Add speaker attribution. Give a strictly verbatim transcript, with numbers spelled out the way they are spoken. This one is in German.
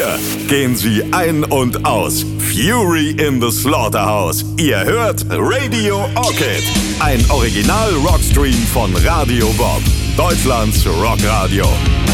Speaker 1: Hier gehen sie ein und aus. Fury in the Slaughterhouse. Ihr hört Radio Orchid. Ein Original-Rockstream von Radio Bob. Deutschlands Rockradio.